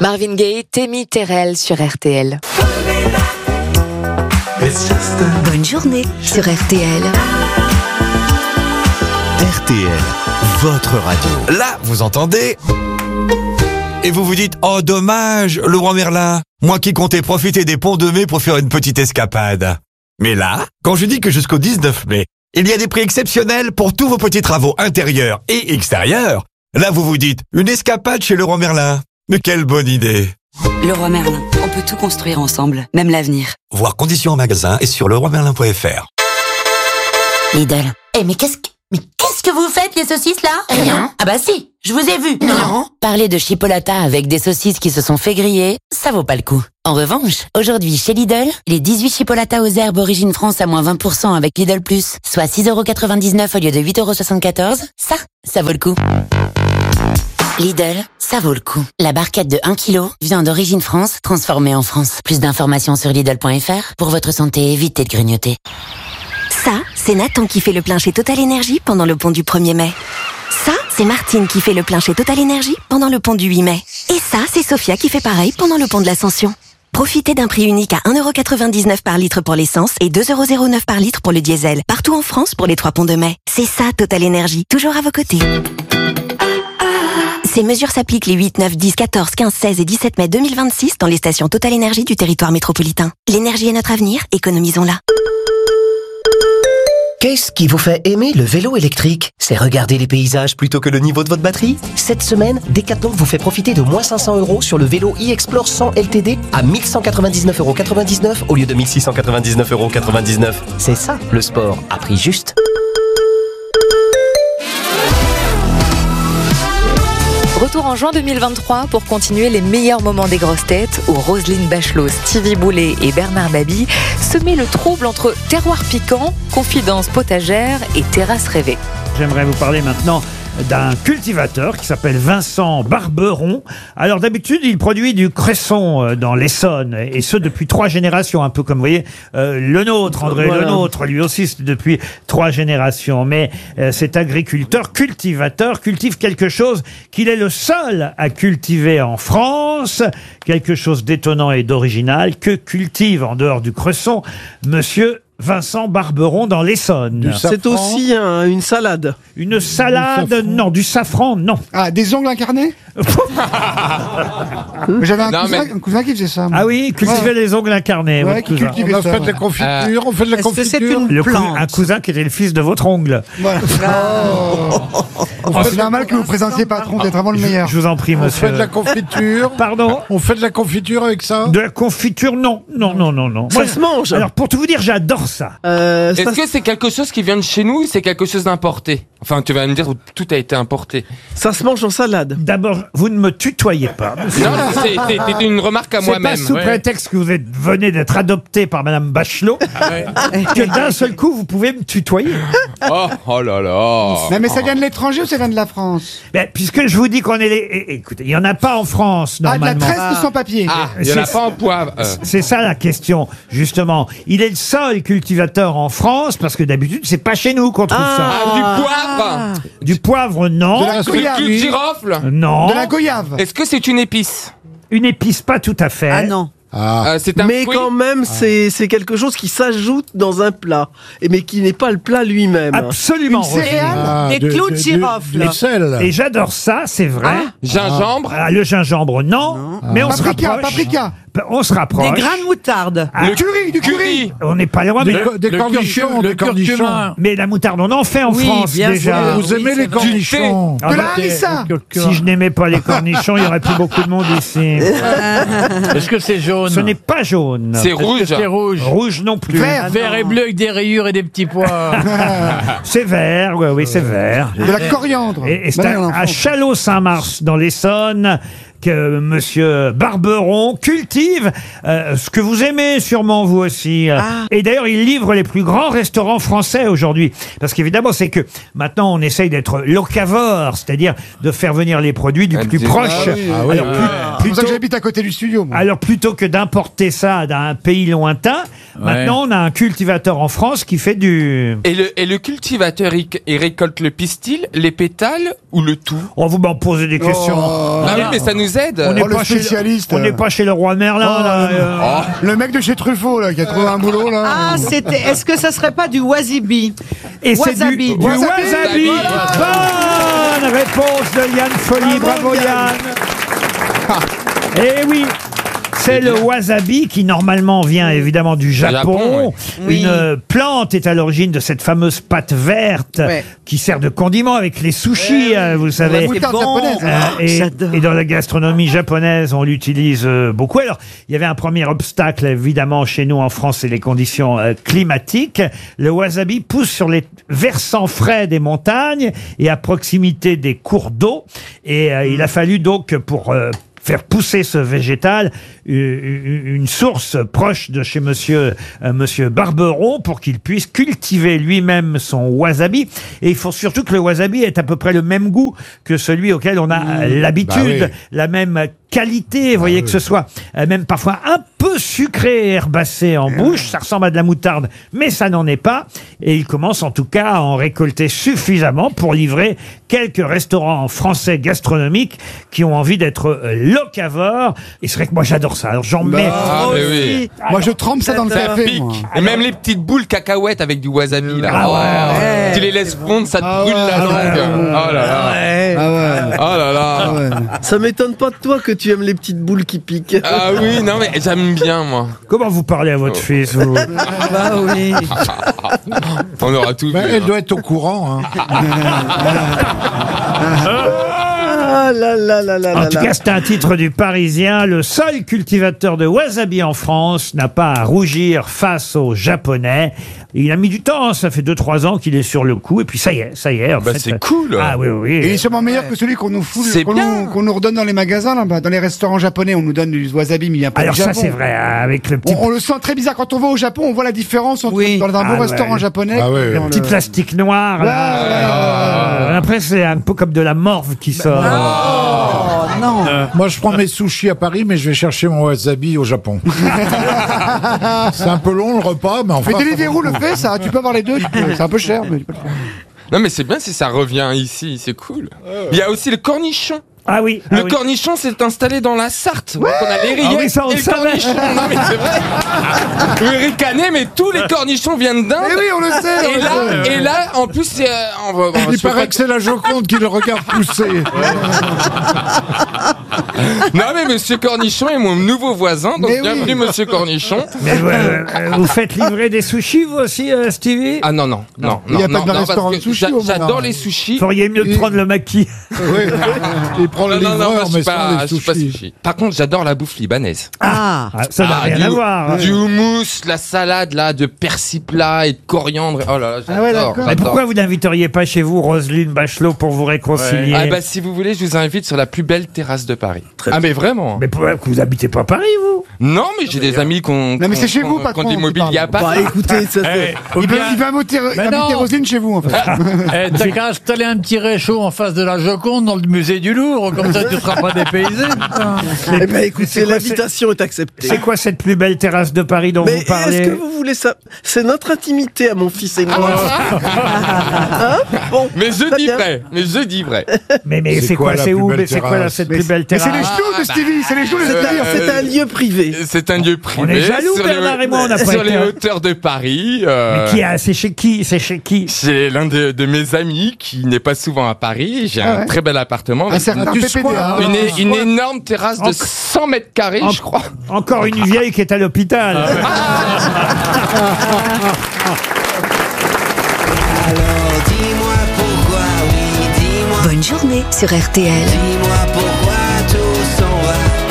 Marvin Gaye, Tammy Terrell sur RTL. Bonne journée sur RTL. RTL, votre radio. Là, vous entendez? Et vous vous dites, oh dommage, Leroy Merlin, moi qui comptais profiter des ponts de mai pour faire une petite escapade. Mais là, quand je dis que jusqu'au 19 mai, il y a des prix exceptionnels pour tous vos petits travaux intérieurs et extérieurs, là vous vous dites, une escapade chez Leroy Merlin. Mais quelle bonne idée! Leroy Merlin, on peut tout construire ensemble, même l'avenir. Voir conditions en magasin et sur leroymerlin.fr. Lidl. Mais qu'est-ce que vous faites, les saucisses, là? Rien. Ah bah si, je vous ai vu. Non. Parler de chipolata avec des saucisses qui se sont fait griller, ça vaut pas le coup. En revanche, aujourd'hui, chez Lidl, les 18 chipolatas aux herbes Origine France à moins 20% avec Lidl Plus, soit 6,99€ au lieu de 8,74€, ça vaut le coup. Lidl, ça vaut le coup. La barquette de 1 kg, viande d'origine France, transformée en France. Plus d'informations sur Lidl.fr. Pour votre santé, évitez de grignoter. Ça, c'est Nathan qui fait le plein chez Total Energy pendant le pont du 1er mai. Ça, c'est Martine qui fait le plein chez Total Energy pendant le pont du 8 mai. Et ça, c'est Sophia qui fait pareil pendant le pont de l'Ascension. Profitez d'un prix unique à 1,99€ par litre pour l'essence et 2,09€ par litre pour le diesel. Partout en France pour les 3 ponts de mai. C'est ça, Total Energy. Toujours à vos côtés. Ces mesures s'appliquent les 8, 9, 10, 14, 15, 16 et 17 mai 2026 dans les stations Total Energy du territoire métropolitain. L'énergie est notre avenir, économisons-la. Qu'est-ce qui vous fait aimer le vélo électrique? C'est regarder les paysages plutôt que le niveau de votre batterie? Cette semaine, Decathlon vous fait profiter de moins 500€ sur le vélo e-Explore 100 LTD à 1199,99€ au lieu de 1699,99€. C'est ça, le sport à prix juste. Retour en juin 2023 pour continuer les meilleurs moments des grosses têtes où Roselyne Bachelot, Stevie Boulet et Bernard Mabille semaient le trouble entre terroir piquant, confidence potagère et terrasse rêvée. J'aimerais vous parler maintenant d'un cultivateur qui s'appelle Vincent Barberon. Alors d'habitude, il produit du cresson dans l'Essonne, et ce depuis 3 générations, un peu comme vous voyez le nôtre, André Le Nôtre, lui aussi c'est depuis 3 générations. Mais cet agriculteur, cultivateur, cultive quelque chose qu'il est le seul à cultiver en France, quelque chose d'étonnant et d'original que cultive en dehors du cresson monsieur Vincent Barberon dans l'Essonne. C'est aussi une salade. Une salade, non. Du safran, non. Ah, des ongles incarnés. J'avais un cousin qui faisait ça. Ah oui, cultivait les ongles incarnés. Ouais, qui cultivait on a ça. fait de la confiture, on fait de la confiture. C'est une plante. Un cousin qui était le fils de votre ongle. Voilà. C'est normal que vous présentiez patron d'être vraiment le meilleur. Je vous en prie, monsieur. On fait de la confiture. Pardon. On fait de la confiture avec ça. De la confiture, non. Ça se mange. Alors, pour tout vous dire, j'adore ça. Est-ce que c'est quelque chose qui vient de chez nous ou c'est quelque chose d'importé? Enfin, tu vas me dire, tout a été importé. Ça se mange en salade. D'abord, vous ne me tutoyez pas. Non, c'était une remarque à moi-même. C'est pas sous prétexte que vous venez d'être adopté par Madame Bachelot que d'un seul coup, vous pouvez me tutoyer. Oh là là. Non, mais ça vient de l'étranger ou ça vient de la France? Puisque je vous dis qu'on est écoutez, il n'y en a pas en France, normalement. De la tresse sans papier. Il n'y en a pas en poivre. C'est ça la question, justement. Il est le seul cultivateur en France, parce que d'habitude, c'est pas chez nous qu'on trouve ça. Du poivre. Du poivre, non. De la goyave. Du girofle. Non. De la goyave. Est-ce que c'est une épice? Une épice, pas tout à fait. Ah non. C'est un Mais fruit. quand même, c'est quelque chose qui s'ajoute dans un plat, mais qui n'est pas le plat lui-même. Absolument. Une céréale. Des clous de girofle. Du sel. Et j'adore ça, c'est vrai. Gingembre. Le gingembre, non. Mais on se rapproche. Paprika. On se rapproche. Des grains de moutarde. Du curry. On n'est pas loin, mais Des cornichons, des cornichons. mais la moutarde, on en fait en France déjà. Vous aimez les cornichons? De la harissa. Si je n'aimais pas les cornichons, il n'y aurait plus beaucoup de monde ici. Est-ce que c'est jaune? Ce n'est pas jaune. C'est rouge. C'est rouge. Rouge non plus. Vert. Et bleu avec des rayures et des petits pois. C'est vert, oui, c'est vert. De la coriandre. Et c'est à Châlons-Saint-Mars, dans l'Essonne, que monsieur Barberon cultive ce que vous aimez sûrement vous aussi. Et d'ailleurs, il livre les plus grands restaurants français aujourd'hui. Parce qu'évidemment, c'est que maintenant, on essaye d'être locavore, c'est-à-dire de faire venir les produits du plus proche. Alors, C'est pour ça que j'habite à côté du studio. Moi. Alors plutôt que d'importer ça d'un pays lointain, maintenant on a un cultivateur en France qui fait du... Et le cultivateur, il récolte le pistil, les pétales ou le tout? On vous m'en pose des questions. Ah oui, mais ça nous aide. On n'est le pas chez spécialiste. on n'est pas chez le roi Merlin. là, Le mec de chez Truffaut là, qui a trouvé un boulot là. Ah, est-ce que ça serait pas du wasabi? Et c'est du wasabi. Bonne réponse de Yann Folly. Bravo Yann. Eh oui. C'est le wasabi qui normalement vient évidemment du Japon. Une plante est à l'origine de cette fameuse pâte verte qui sert de condiment avec les sushis, vous le savez. Et dans la gastronomie japonaise, on l'utilise beaucoup. Alors, il y avait un premier obstacle évidemment chez nous en France, c'est les conditions climatiques. Le wasabi pousse sur les versants frais des montagnes et à proximité des cours d'eau. Et il a fallu donc pour faire pousser ce végétal, une source proche de chez monsieur Barberon pour qu'il puisse cultiver lui-même son wasabi. Et il faut surtout que le wasabi ait à peu près le même goût que celui auquel on a l'habitude, la même qualité, vous voyez, que ce soit même parfois un peu sucré et herbacé en bouche. Ça ressemble à de la moutarde, mais ça n'en est pas. Et il commence en tout cas à en récolter suffisamment pour livrer quelques restaurants français gastronomiques qui ont envie d'être locavores. Et c'est vrai que moi j'adore ça. Alors j'en mets. Moi je trempe ça dans le café. Moi. Et même les petites boules cacahuètes avec du wasabi là. Tu les laisses fondre, ça te brûle la langue. Oh là là. Ça m'étonne pas de toi que tu aimes les petites boules qui piquent. Ah oui, non mais j'aime bien moi. Comment vous parlez à votre fils, vous? Bah oui. On aura tout vu. Elle doit être au courant. En tout cas, c'est un titre du Parisien. Le seul cultivateur de wasabi en France n'a pas à rougir face aux Japonais. Il a mis du temps, ça fait 2-3 ans qu'il est sur le coup, et puis ça y est. En fait, c'est cool. Ah oui. Et il est sûrement meilleur que celui qu'on nous fout, qu'on nous redonne dans les magasins, là, dans les restaurants japonais. On nous donne du wasabi, mais il vient pas du Japon. Alors ça, c'est vrai, avec le petit... On le sent très bizarre. Quand on va au Japon, on voit la différence entre dans un bon restaurant japonais. Le petit plastique noir, là. Après, c'est un peu comme de la morve qui sort. Non. Moi, je prends mes sushis à Paris, mais je vais chercher mon wasabi au Japon. C'est un peu long le repas, mais enfin... Mais Deliveroo le fait, ça. Tu peux avoir les deux. C'est un peu cher, mais tu peux le faire. Non mais c'est bien si ça revient ici, c'est cool. Il y a aussi le cornichon. Ah oui. Le cornichon s'est installé dans la Sarthe. Donc on a les rillettes ça, on et le le savait. cornichon. Non mais c'est vrai. Vous ricanez, mais tous les cornichons viennent d'Inde. Eh oui, on le sait. Et là, en plus, c'est... Il paraît que c'est la Joconde qui le regarde pousser. Non mais Monsieur Cornichon est mon nouveau voisin, donc bienvenue Monsieur Cornichon. Mais vous faites livrer des sushis, vous aussi, Stevie? Ah non. Il n'y a pas de restaurant de sushis. J'adore les sushis. Feriez mieux de prendre le maquis. Il prend le livreur, mais sans les sushis. Par contre, j'adore la bouffe libanaise. Ça n'a rien à voir. Du houmous, la salade là, de persil plat et de coriandre. Oh là là, j'adore. Mais pourquoi vous n'inviteriez pas chez vous Roselyne Bachelot pour vous réconcilier? Ah bah si vous voulez, je vous invite sur la plus belle terrasse de Paris. Mais vraiment. Mais pourquoi vous habitez pas à Paris, vous? Non, mais j'ai des amis qui ont des mobiliers à Paris. Bah écoutez, ça fait... Il va inviter Roselyne chez vous, en fait. T'as qu'à installer un petit réchaud en face de la Joconde dans le musée du Louvre, comme ça tu ne seras pas dépaysé. Eh ben écoutez, l'invitation est acceptée. C'est quoi cette plus belle terrasse de Paris dont vous parlez? Est-ce que vous voulez ça? C'est notre intimité à mon fils et moi. Bon, mais je dis vrai. Mais c'est quoi, c'est où? Mais c'est quoi cette plus belle terrasse? C'est les genoux de Stevie, c'est les genoux de Stevie. C'est un lieu privé. C'est un lieu privé. On est jaloux, Bernard et moi, on n'a pas été. Sur les hauteurs de Paris. Mais c'est chez qui? C'est chez qui? C'est l'un de mes amis qui n'est pas souvent à Paris. J'ai un très bel appartement. Une énorme terrasse de 100 mètres carrés, je crois. Encore une vieille qui est à l'hôpital. Alors dis-moi pourquoi, oui, dis-moi. Bonne journée sur RTL. Dis-moi pourquoi tout s'en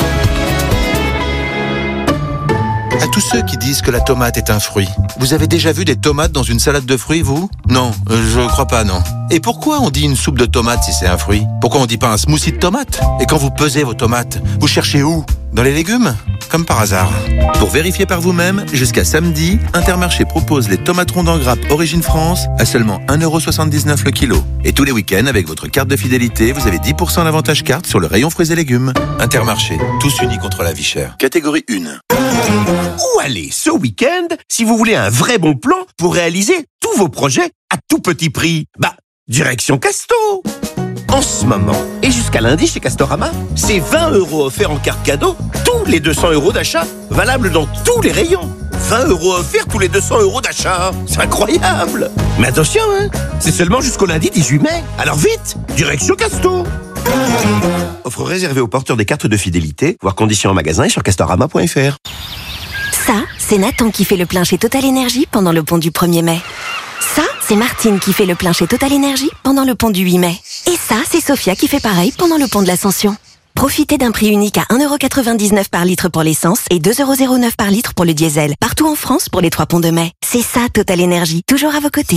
va. À tous ceux qui disent que la tomate est un fruit, vous avez déjà vu des tomates dans une salade de fruits, vous? Non, je crois pas, non. Et pourquoi on dit une soupe de tomates si c'est un fruit? Pourquoi on dit pas un smoothie de tomates? Et quand vous pesez vos tomates, vous cherchez où? Dans les légumes ? Comme par hasard. Pour vérifier par vous-même, jusqu'à samedi, Intermarché propose les tomates rondes en grappe Origine France à seulement 1,79€ le kilo. Et tous les week-ends, avec votre carte de fidélité, vous avez 10% d'avantage carte sur le rayon fruits et légumes. Intermarché, tous unis contre la vie chère. Catégorie 1. Où aller ce week-end si vous voulez un vrai bon plan pour réaliser tous vos projets à tout petit prix? Direction Casto. En ce moment, et jusqu'à lundi chez Castorama, c'est 20€ offerts en carte cadeau, tous les 200€ d'achat, valable dans tous les rayons. 20€ offerts tous les 200€ d'achat, c'est incroyable. Mais attention, c'est seulement jusqu'au lundi 18 mai. Alors vite, direction Casto. Offre réservée aux porteurs des cartes de fidélité, voir conditions en magasin et sur castorama.fr. Ça, c'est Nathan qui fait le plein chez Total Énergie pendant le pont du 1er mai. Ça, c'est Martine qui fait le plein chez Total Énergie pendant le pont du 8 mai. Et ça, c'est Sophia qui fait pareil pendant le pont de l'Ascension. Profitez d'un prix unique à 1,99€ par litre pour l'essence et 2,09€ par litre pour le diesel. Partout en France pour les 3 ponts de mai. C'est ça, Total Énergie, toujours à vos côtés.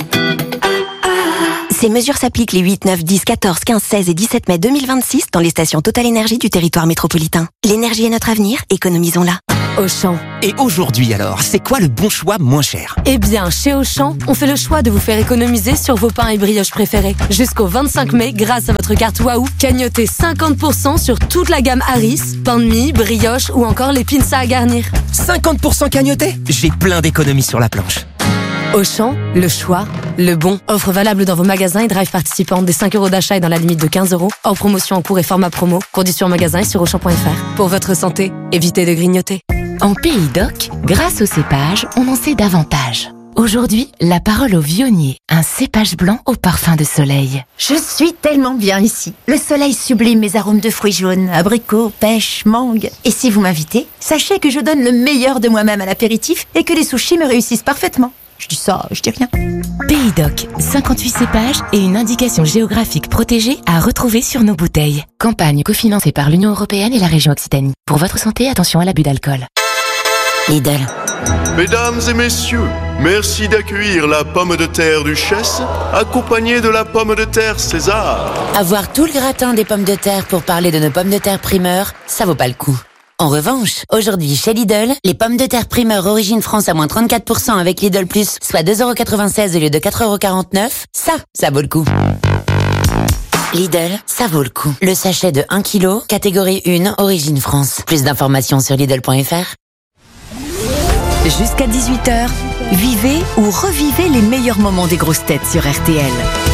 Ces mesures s'appliquent les 8, 9, 10, 14, 15, 16 et 17 mai 2026 dans les stations Total Énergie du territoire métropolitain. L'énergie est notre avenir, économisons-la. Auchan. Et aujourd'hui alors, c'est quoi le bon choix moins cher? Eh bien, chez Auchan, on fait le choix de vous faire économiser sur vos pains et brioches préférés. Jusqu'au 25 mai, grâce à votre carte Waouh, cagnotez 50% sur toute la gamme Harris, pain de mie, brioche ou encore les pinces à garnir. 50% cagnoté? J'ai plein d'économies sur la planche. Auchan, le choix, le bon. Offre valable dans vos magasins et drive participants. Des 5€ d'achat et dans la limite de 15€. Hors promotion en cours et format promo. Conditions en magasin et sur Auchan.fr. Pour votre santé, évitez de grignoter. En Pays d'Oc, grâce au cépage, on en sait davantage. Aujourd'hui, la parole au vionnier, un cépage blanc au parfum de soleil. Je suis tellement bien ici. Le soleil sublime mes arômes de fruits jaunes, abricots, pêche, mangue. Et si vous m'invitez, sachez que je donne le meilleur de moi-même à l'apéritif et que les sushis me réussissent parfaitement. Je dis ça, je dis rien. Pays d'Oc, 58 cépages et une indication géographique protégée à retrouver sur nos bouteilles. Campagne cofinancée par l'Union européenne et la région Occitanie. Pour votre santé, attention à l'abus d'alcool. Lidl. Mesdames et messieurs, merci d'accueillir la pomme de terre Duchesse, accompagnée de la pomme de terre César. Avoir tout le gratin des pommes de terre pour parler de nos pommes de terre primeur, ça vaut pas le coup. En revanche, aujourd'hui chez Lidl, les pommes de terre primeur Origine France à moins 34% avec Lidl Plus, soit 2,96€ au lieu de 4,49€, ça vaut le coup. Lidl, ça vaut le coup. Le sachet de 1 kg, catégorie 1, Origine France. Plus d'informations sur Lidl.fr. Jusqu'à 18h, vivez ou revivez les meilleurs moments des grosses têtes sur RTL.